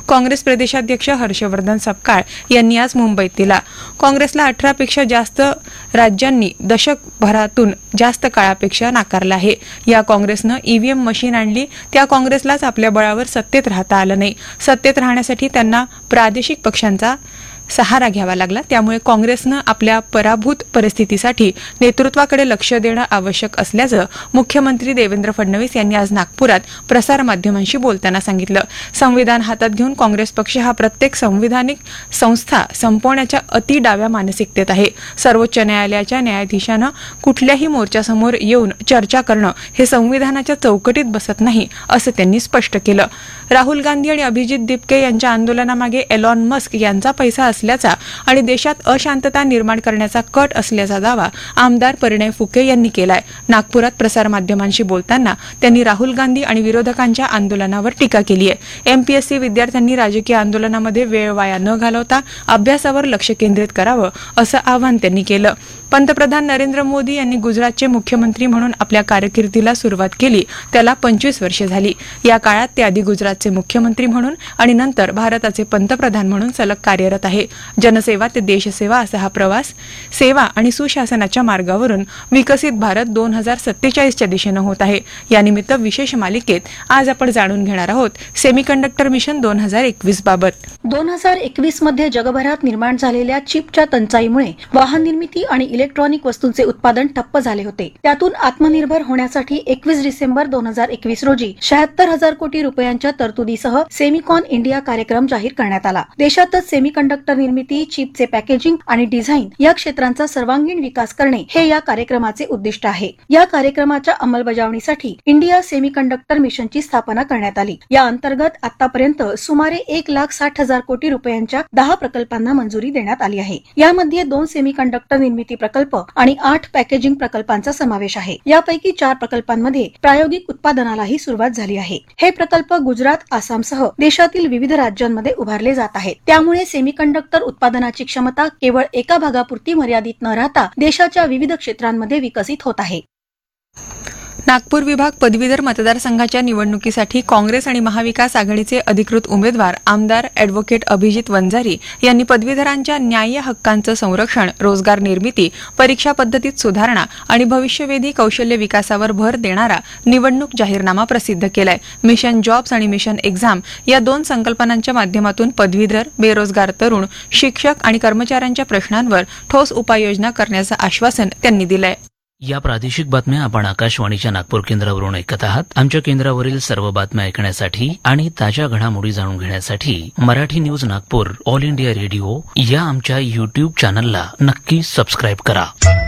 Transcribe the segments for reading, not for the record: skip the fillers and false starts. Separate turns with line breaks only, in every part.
काँग्रेस प्रदेशाध्यक्ष हर्षवर्धन सपकाळ यांनी आज मुंबईत दिला. काँग्रेसला 18 पेक्षा जास्त राज्यांनी दशकभरातून जास्त काळापेक्षा नाकारलं आहे. या काँग्रेसनं ईव्हीएम मशीन आणली, त्या काँग्रेसलाच आपल्या बळावर सत्तेत राहता आलं नाही. सत्तेत राहण्यासाठी त्यांना प्रादेशिक पक्षांचा सहारा घ्यावा लागला. त्यामुळे काँग्रेसनं आपल्या पराभूत परिस्थितीसाठी नेतृत्वाकडे लक्ष देणं आवश्यक असल्याचं मुख्यमंत्री देवेंद्र फडणवीस यांनी आज नागपुरात प्रसारमाध्यमांशी बोलताना सांगितलं. संविधान हातात घेऊन काँग्रेस पक्ष हा प्रत्येक संविधानिक संस्था संपवण्याच्या अति डाव्या मानसिकतेत आहे. सर्वोच्च न्यायालयाच्या न्यायाधीशानं कुठल्याही मोर्चासमोर येऊन चर्चा करणं हे संविधानाच्या चौकटीत बसत नाही, असं त्यांनी स्पष्ट केलं. राहुल गांधी आणि अभिजित दिपके यांच्या आंदोलनामागे एलॉन मस्क यांचा पैसा असल्याचा आणि देशात अशांतता निर्माण करण्याचा कट असल्याचा दावा आमदार परिणय फुके यांनी केलाय. नागपुरात प्रसारमाध्यमांशी बोलताना त्यांनी राहुल गांधी आणि विरोधकांच्या आंदोलनावर टीका केली आहे. एमपीएससी विद्यार्थ्यांनी राजकीय आंदोलनामध्ये वेळ वाया न घालवता अभ्यासावर लक्ष केंद्रित करावं, असं आवाहन त्यांनी केलं. पंतप्रधान नरेंद्र मोदी यांनी गुजरातचे मुख्यमंत्री म्हणून आपल्या कारकिर्दीला सुरुवात केली. त्याला 25 वर्षे झाली. या काळात ते आधी गुजरातचे मुख्यमंत्री म्हणून आणि नंतर भारताचे पंतप्रधान म्हणून सलग कार्यरत आहे. जनसेवा ते देशसेवा असा हा प्रवास सेवा आणि सुशासनाच्या मार्गावरून विकसित भारत 2047च्या दिशेनं होत आहे. यानिमित्त विशेष मालिकेत आज आपण जाणून घेणार आहोत सेमीकंडक्टर मिशन 2021 बाबत.
2021 मध्ये जगभरात निर्माण झालेल्या चिपच्या टंचाईमुळे वाहन निर्मिती आणि इलेक्ट्रॉनिक वस्तूंचे उत्पादन ठप्प झाले होते. त्यातून आत्मनिर्भर होण्यासाठी 21 डिसेंबर 2021 रोजी 76,000 कोटी रुपयांच्या तरतुदीसह सेमिकॉन इंडिया कार्यक्रम जाहीर करण्यात आला. देशातच सेमीकंडक्टर निर्मिती, चिपचे पॅकेजिंग आणि डिझाईन या क्षेत्रांचा सर्वांगीण विकास करणे हे या कार्यक्रमाचे उद्दिष्ट आहे. या कार्यक्रमाच्या अंमलबजावणीसाठी इंडिया सेमीकंडक्टर मिशनची स्थापना करण्यात आली. या अंतर्गत आतापर्यंत सुमारे 1,60,000 कोटी रुपयांच्या 10 प्रकल्पांना मंजुरी देण्यात आली आहे. यामध्ये 2 सेमीकंडक्टर निर्मिती प्रकल्प आणि 8 पॅकेजिंग प्रकल्पांचा समावेश आहे. यापैकी 4 प्रकल्पांमध्ये प्रायोगिक उत्पादनालाही सुरुवात झाली आहे. हे प्रकल्प गुजरात, आसामसह देशातील विविध राज्यांमध्ये उभारले जात आहेत. त्यामुळे सेमीकंडक्टर उत्पादनाची क्षमता केवळ एका भागापुरती मर्यादित न राहता देशाच्या विविध क्षेत्रांमध्ये विकसित होत आहे.
नागपूर विभाग पदवीधर मतदारसंघाच्या निवडणुकीसाठी काँग्रेस आणि महाविकास आघाडीचे अधिकृत उमेदवार आमदार अॅडव्होकेट अभिजित वंजारी यांनी पदवीधरांच्या न्याय्य हक्कांचं संरक्षण, रोजगार निर्मिती, परीक्षा पद्धतीत सुधारणा आणि भविष्यवेधी कौशल्य विकासावर भर देणारा निवडणूक जाहीरनामा प्रसिद्ध केलाय. मिशन जॉब्स आणि मिशन एक्झाम या 2 संकल्पनांच्या माध्यमातून पदवीधर, बेरोजगार तरुण, शिक्षक आणि कर्मचाऱ्यांच्या प्रश्नांवर ठोस उपाययोजना करण्याचं आश्वासन त्यांनी दिलंय.
या प्रादेशिक बातम्या आपण आकाशवाणीच्या नागपूर केंद्रावरून ऐकत आहात. आमच्या केंद्रावरील सर्व बातम्या ऐकण्यासाठी आणि ताज्या घडामोडी जाणून घेण्यासाठी Marathi news Nagpur all India radio या आमच्या युट्यूब चॅनलला नक्की सबस्क्राईब करा.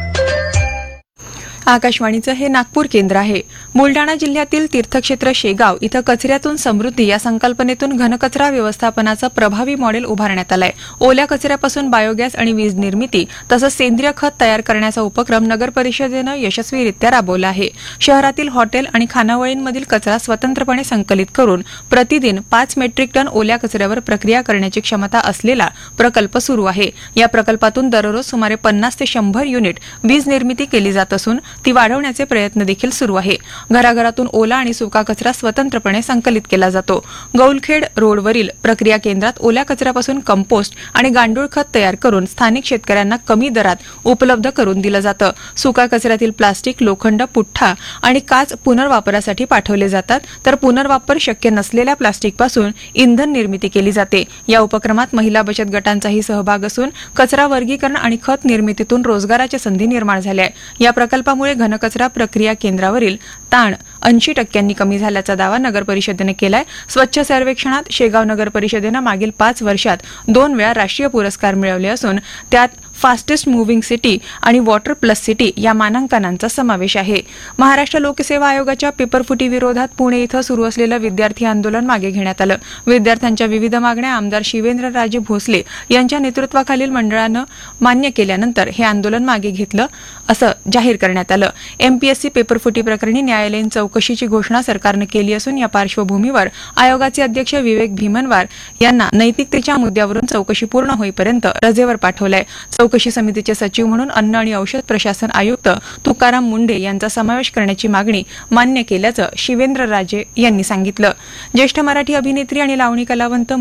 आकाशवाणीचं हे नागपूर केंद्र आहे. बुलडाणा जिल्ह्यातील तीर्थक्षेत्र शेगाव इथं कचऱ्यातून समृद्धी या संकल्पनेतून घनकचरा व्यवस्थापनाचं प्रभावी मॉडेल उभारण्यात आलंय. ओल्या कचऱ्यापासून बायोगॅस आणि वीज निर्मिती तसंच सेंद्रिय खत तयार करण्याचा उपक्रम नगर परिषदेनं यशस्वीरित्या राबवला आहे. शहरातील हॉटेल आणि खानावळींमधील कचरा स्वतंत्रपणे संकलित करून प्रतिदिन 5 मेट्रिक टन ओल्या कचऱ्यावर प्रक्रिया करण्याची क्षमता असलेला प्रकल्प सुरू आहे. या प्रकल्पातून दररोज सुमारे 50 ते 100 युनिट वीज निर्मिती केली जात असून ती वाढवण्याचे प्रयत्न देखील सुरू आहे. घराघरातून ओला आणि सुका कचरा स्वतंत्रपणे संकलित केला जातो. गौलखेड रोडवरील प्रक्रिया केंद्रात ओल्या कचऱ्यापासून कंपोस्ट आणि गांडूळ खत तयार करून स्थानिक शेतकऱ्यांना कमी दरात उपलब्ध करून दिलं जातं. सुका कचऱ्यातील प्लास्टिक, लोखंड, पुठ्ठा आणि काच पुनर्वापरासाठी पाठवले जातात, तर पुनर्वापर शक्य नसलेल्या प्लास्टिकपासून इंधन निर्मिती केली जाते. या उपक्रमात महिला बचत गटांचाही सहभाग असून कचरा वर्गीकरण आणि खत निर्मितीतून रोजगाराच्या संधी निर्माण झाल्या. या प्रकल्पामुळे घनकचरा प्रक्रिया केंद्रावरील ताण 80% कमी झाल्याचा दावा नगर परिषदेने केलाय. स्वच्छ सर्वेक्षणात शेगाव नगर परिषदेनं मागील 5 वर्षात 2 वेळा राष्ट्रीय पुरस्कार मिळवले असून त्यात फास्टेस्ट मुव्हिंग सिटी आणि वॉटर प्लस सिटी या मानांकनांचा समावेश आहे. महाराष्ट्र लोकसेवा आयोगाच्या पेपरफुटी विरोधात पुणे इथं सुरू असलेलं विद्यार्थी आंदोलन मागे घेण्यात आलं. विद्यार्थ्यांच्या विविध मागण्या आमदार शिवेंद्रराजे भोसले यांच्या नेतृत्वाखालील मंडळानं मान्य केल्यानंतर हे आंदोलन मागे घेतलं असं जाहीर करण्यात आलं. एमपीएससी पेपरफुटी प्रकरणी न्यायालयीन चौकशीची घोषणा सरकारनं केली असून या पार्श्वभूमीवर आयोगाचे अध्यक्ष विवेक भीमनवार यांना नैतिकतेच्या मुद्द्यावरून चौकशी पूर्ण होईपर्यंत रजेवर पाठवलंय. चौकशी समितीचे सचिव म्हणून अन्न आणि औषध प्रशासन आयुक्त तुकाराम मुंडे यांचा समावेश करण्याची मागणी मान्य केल्याचं शिवेंद्रराजे यांनी सांगितलं. ज्येष्ठ मराठी अभिनेत्री आणि लावणी कलावंत